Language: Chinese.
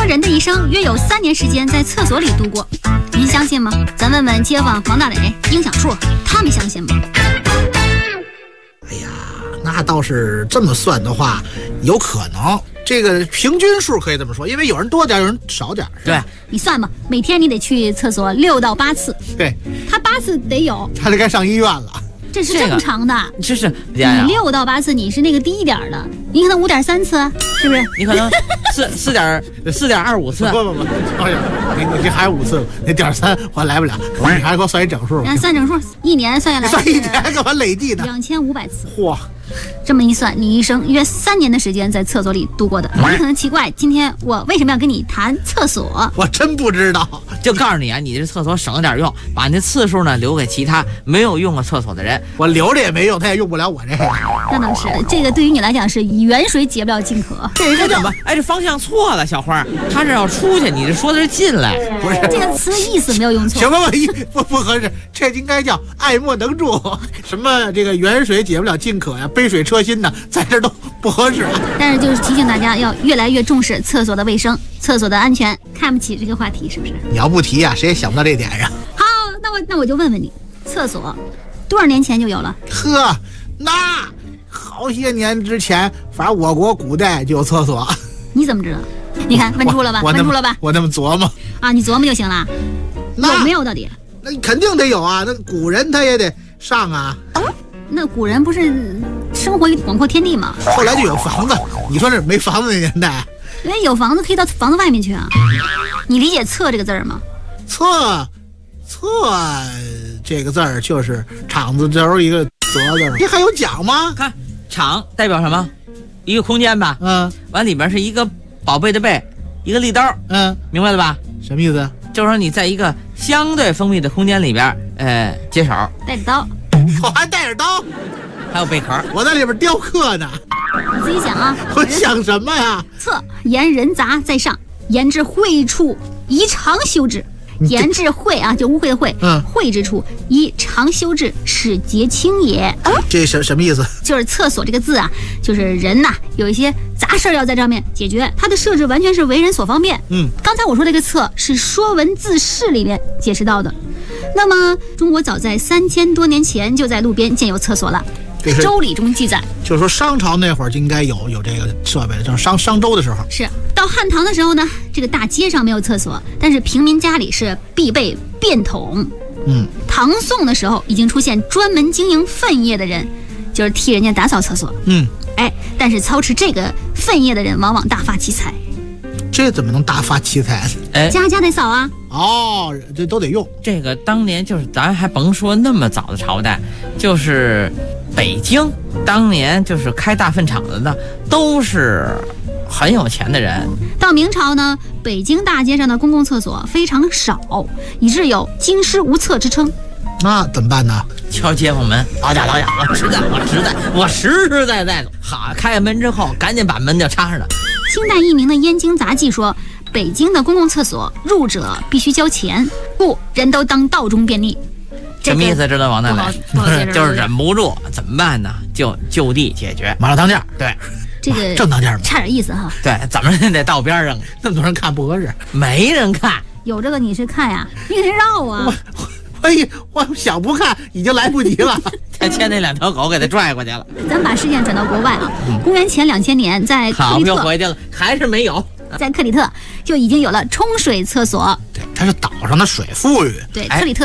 人的一生约有3年时间在厕所里度过，您相信吗？咱问问街坊王大磊、应小树，他们相信吗？ 哎呀，那倒是这么算的话，有可能。这个平均数可以这么说，因为有人多点，有人少点。 对， 你算吧，每天你得去厕所6到8次。 对， 他8次得有， 他就该上医院了。 这是正常的。 这是你6到8次，你是那个低一点的，你可能5.3次，是不是？ 你可能4.25次。 不，哎呀，你这还有5次，那1.3我来不了，你还给我算一整数。 算整数，1年算下来， 算1年干嘛累计的 ？2500次。 嚯！ 这么一算，你一生约3年的时间在厕所里度过的。你可能奇怪，今天我为什么要跟你谈厕所？ 我真不知道。 就告诉你啊，你这厕所省了点用，把那次数呢留给其他没有用过厕所的人。 我留着也没用，他也用不了我这个。 那倒是，这个对于你来讲是远水解不了近渴。 这个怎么？哎，这方向错了，小花，他这要出去，你这说的是进来， 不是这个词意思没有用错。 行吧，不合适，这应该叫爱莫能助。什么这个远水解不了近渴呀，杯水车薪呢，在这都不合适。 但是就是提醒大家要越来越重视厕所的卫生、厕所的安全，看不起这个话题，是不是？ 你要不提啊，谁也想不到这点上。 好，那我就问问你，厕所多少年前就有了？ 呵，那好些年之前，反正我国古代就有厕所。 你怎么知道？你看问出了吧？问出了吧？ 我那么琢磨啊，你琢磨就行了。有没有到底？ 那肯定得有啊，那古人他也得上啊。 那古人不是生活于广阔天地吗？ 后来就有房子，你说这没房子的年代， 人家有房子可以到房子外面去啊。你理解厕这个字儿吗？ 厕这个字儿就是厂子就是一个泽字，这还有讲吗？ 看厂代表什么？一个空间吧，完里边是一个宝贝的贝，一个利刀，明白了吧？ 什么意思？ 就是说你在一个相对封闭的空间里边，接手， 带着刀， 我还带着刀， 还有贝壳， 我在里边雕刻呢。 你自己想啊。 我想什么呀？ 厕言人杂在上，言至秽处宜常修之。言至秽啊，就污秽的秽，秽之处宜常修治，使洁清也。 这什么意思？ 就是厕所这个字啊，就是人呐，有一些杂事要在上面解决，它的设置完全是为人所方便。刚才我说这个厕是《说文字释》里面解释到的。那么中国早在3000多年前就在路边建有厕所了。周礼中记载， 就是说商朝那会儿就应该有这个设备了，就是商周的时候。 是到汉唐的时候呢，这个大街上没有厕所，但是平民家里是必备便桶。唐宋的时候已经出现专门经营粪业的人，就是替人家打扫厕所。但是操持这个粪业的人往往大发奇财。 这怎么能大发奇财？ 家家得扫啊。 这都得用。 这个当年就是咱还甭说那么早的朝代，就是北京当年就是开大粪场子的都是很有钱的人。 到明朝呢，北京大街上的公共厕所非常少，以致有京师无厕之称。 那怎么办呢？ 敲街坊门，老贾，我实实在的。好，开开门之后，赶紧把门就插上了。 清代一名的《燕京杂记》说，北京的公共厕所入者必须交钱，故人都当道中便利。 什么意思？知道王大磊？就是忍不住，怎么办呢？就地解决， 马上当价。对， 这个正当价吗？ 差点意思哈。 对，怎么得道边上， 那么多人看不合适， 没人看。 有这个你是看呀，你给他绕啊。 我想不看已经来不及了。 他牵那2条狗给他拽过去了。 咱把视线转到国外啊，公元前2000年，在克里特， 好，又回去了，还是没有。 在克里特就已经有了冲水厕所。 对，它是岛上的水富裕。 对，克里特。